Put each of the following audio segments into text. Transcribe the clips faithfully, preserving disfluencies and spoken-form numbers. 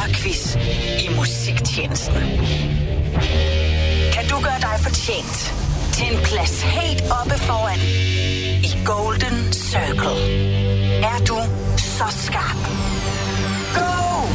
Lørdag-quiz i Musiktjenesten. Kan du gøre dig fortjent til en plads helt oppe foran i Golden Circle? Er du så skarp? Go!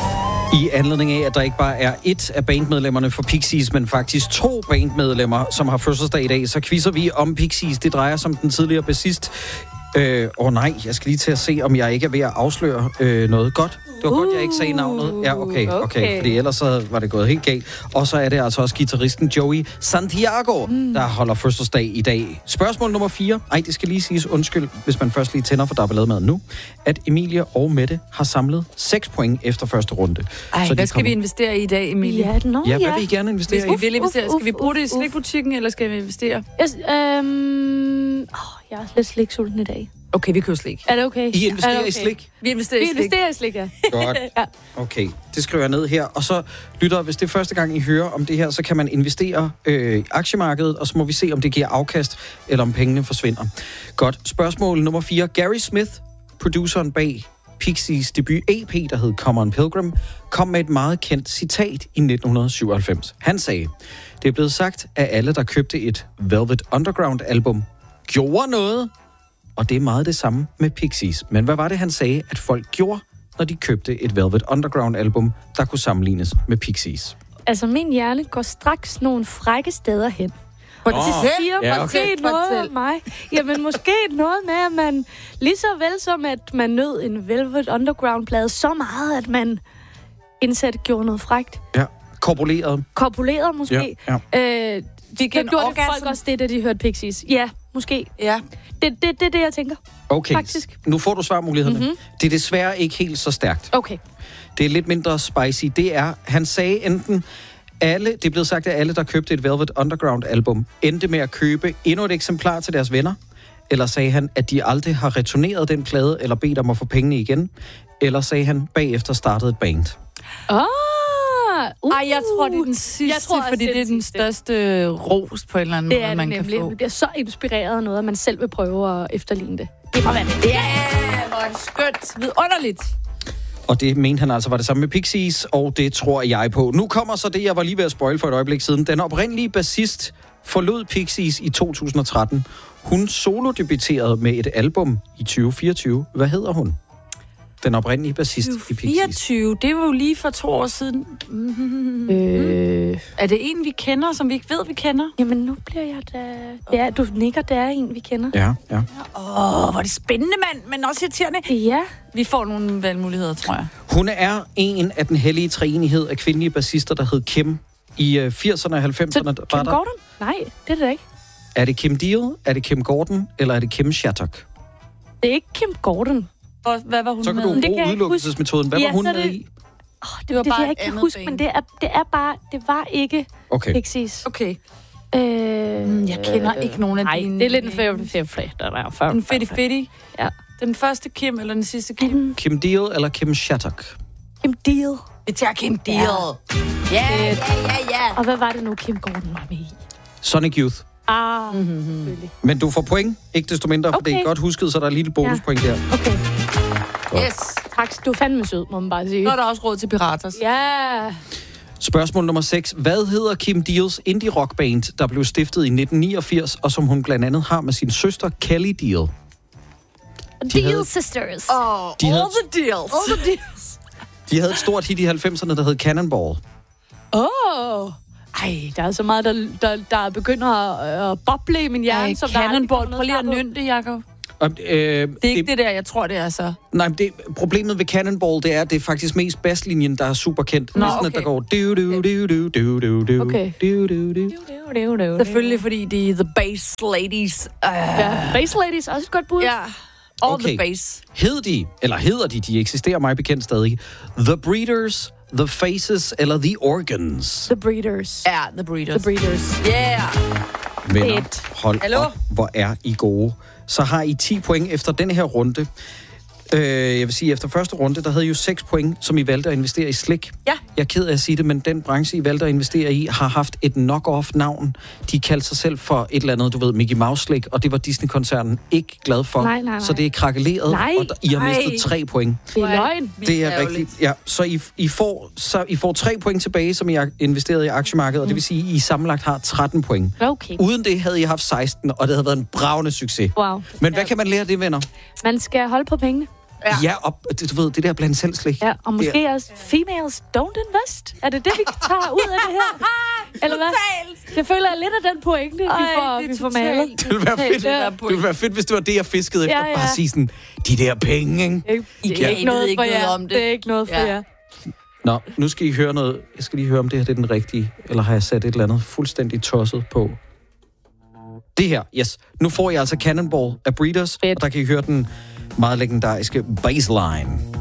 I anledning af, at der ikke bare er ét af bandmedlemmerne for Pixies, men faktisk to bandmedlemmer, som har fødselsdag i dag, så quizzer vi om Pixies. Det drejer sig om den tidligere bassist. Åh øh, oh nej, jeg skal lige til at se, om jeg ikke er ved at afsløre øh, noget godt. Det var uh, godt, jeg ikke sagde navnet. Ja, okay, okay, okay. Fordi ellers så var det gået helt galt. Og så er det altså også guitaristen Joey Santiago, mm. der holder fødselsdag i dag. Spørgsmål nummer fire. Ej, det skal lige siges undskyld, hvis man først lige tænder for ballademaden nu. At Emilie og Mette har samlet seks point efter første runde. Ej, så hvad skal kommer... vi investere i i dag, Emilie? Ja, no, ja, hvad vil I gerne investere i? Uf, vil investere. Uf, uf, skal vi bruge det i uf, slikbutikken, eller skal vi investere? Yes, øhm... oh, jeg er lidt sliksulten i dag. Okay, vi køber slik. Er det okay? I investerer okay? i slik? Vi investerer i vi slik. Vi investerer i slik, ja. Godt. Ja. Okay, det skriver jeg ned her. Og så, lytter, hvis det er første gang, I hører om det her, så kan man investere øh, i aktiemarkedet, og så må vi se, om det giver afkast, eller om pengene forsvinder. Godt. Spørgsmål nummer fire. Gary Smith, produceren bag Pixies debut E P, der hed Come On Pilgrim, kom med et meget kendt citat i nitten syvoghalvfems. Han sagde, det er blevet sagt, at alle, der købte et Velvet Underground-album, gjorde noget. Og det er meget det samme med Pixies. Men hvad var det, han sagde, at folk gjorde, når de købte et Velvet Underground-album, der kunne sammenlignes med Pixies? Altså, min hjerne går straks nogle frække steder hen. Og det oh, siger ja, måske okay. noget om mig. Jamen, måske noget med, at man lige så vel som, at man nød en Velvet Underground-plade så meget, at man indsat gjorde noget frækt. Ja, korpuleret. Korpuleret måske. Ja, ja. Øh, de gjorde det folk også det, da de hørte Pixies. Ja, måske. Ja. Det er det, det, det, jeg tænker. Okay, faktisk. Nu får du svarmulighederne. Mm-hmm. Det er desværre ikke helt så stærkt. Okay. Det er lidt mindre spicy. Det er, han sagde enten, alle, det er blevet sagt, at alle, der købte et Velvet Underground-album, endte med at købe endnu et eksemplar til deres venner. Eller sagde han, at de aldrig har returneret den plade, eller bedt om at få pengene igen. Eller sagde han, bagefter startede et band. Åh! Oh. Uh, Ej, jeg tror, det er den sidste, jeg tror, fordi det er den største ros på en eller anden det måde, er man det kan nemlig. få. Det bliver så inspireret af noget, at man selv vil prøve at efterligne det. Det må være det. Ja, yeah, hvor skønt. Vidunderligt. Og det mente han altså var det samme med Pixies, og det tror jeg på. Nu kommer så det, jeg var lige ved at spoil for et øjeblik siden. Den oprindelige bassist forlod Pixies i to tusind og tretten. Hun solodebuterede med et album i tyve fireogtyve. Hvad hedder hun? Den oprindelige bassist i Pixies. fireogtyve, det var jo lige for to år siden. Mm-hmm. Øh. Er det en, vi kender, som vi ikke ved, vi kender? Jamen, nu bliver jeg da... Det er, du nikker, det er en, vi kender. Ja, ja. Åh, oh, hvor er det spændende, mand, men også irriterende. Ja. Vi får nogle valgmuligheder, tror jeg. Hun er en af den hellige treenighed af kvindelige bassister, der hed Kim. I firserne og halvfemserne Så var Kim der... Gordon? Nej, det er det ikke. Er det Kim Deal, er det Kim Gordon, eller er det Kim Shattuck? Det er ikke Kim Gordon. Og hvad var hun så kan med? du bruge udelukkelsesmetoden. Hvad ja, var hun det, med i? Oh, det, det var det, bare det, jeg ikke kan huske, bane. Men det er, det er bare... Det var ikke okay. Pixies. Okay. Øh, jeg kender øh, ikke nogen af nej, dine... Nej, det er lidt en favorite favorite, der er før. En fedty fedty? Ja. Den første Kim, eller den sidste Kim? Mm. Kim Deal eller Kim Shattuck? Kim Deal. Vi tager Kim Deal. Ja, ja, ja, ja, ja. Og hvad var det nu, Kim Gordon var med i? Sonic Youth. Ah, mm-hmm. Men du får point, ikke desto mindre, for okay. det er godt husket, så der er en lille bonuspoint ja. der. Okay. Godt. Yes. Tak, du er fandme sød, må man bare sige. Så er der også råd til Piratas. Ja. Spørgsmål nummer seks. Hvad hedder Kim Deals indie rockband, der blev stiftet i nitten niogfirs, og som hun blandt andet har med sin søster Kelly Deal? De Deal havde, Sisters. Oh, de all havde, the deals. All the deals. De havde et stort hit i halvfemserne, der hed Cannonball. Åh. Oh. Ej, der er så meget, der, der, der begynder at, at boble i min hjerne. Ej, som Cannonball. Prøv lige at nynde det, Jacob. Og, øh, det er ikke det, det der, jeg tror, det er så. Nej, det, problemet ved Cannonball, det er, at det er faktisk mest basslinjen, der er super kendt. Nå, sådan, okay. at der går... Du, du, du, du, du, du, du, okay. Du, du, du. Selvfølgelig, fordi de er the bass ladies. Uh. Ja, bass ladies, også et godt bud. Ja, all okay. the bass. Hed de, eller hedder de, de eksisterer mig bekendt stadig, The Breeders, The Faces eller The Organs? The Breeders. Ja, The Breeders. The Breeders. Yeah. Venner, hold Hallo? op, hvor er I gode. Så har I ti point efter den her runde. Øh, jeg vil sige, efter første runde, der havde I jo seks point, som I valgte at investere i slik. Ja. Jeg er ked af at sige det, men den branche, I valgte at investere i, har haft et knock-off-navn. De kaldte sig selv for et eller andet, du ved, Mickey Mouse-slik, og det var Disney-koncernen ikke glad for. Nej, nej, nej. Så det er krakeleret, Nej, og der, I har mistet nej. tre point. Det er løgn. Det er rigtigt. Ja, så I, I, får, så I får tre point tilbage, som I har investeret i aktiemarkedet, og det vil sige, at I sammenlagt har tretten point. Okay. Uden det havde I haft seksten, og det havde været en bravende succes. Wow. Men hvad kan man lære af det, venner? Man skal holde på pengene. Ja, ja og du ved, det der blandt selv slik. Ja, og måske ja. også females don't invest. Er det det, vi tager ud af det her? Eller hvad? Jeg føler lidt af den pointe, vi får, vi får malet. Det ville være fedt, Ja. det ville være fedt, hvis det var det, jeg fiskede efter. Ja, ja. Bare sige sådan, de der penge, ikke? Det er ikke noget for jer. Det er ikke noget for jer. Nå, nu skal I høre noget. Jeg skal lige høre, om det her det er den rigtige. Eller har jeg sat et eller andet fuldstændig tosset på? Det her, yes. Nu får I altså Cannonball af Breeders, Fedt. og der kan I høre den meget legendariske baseline.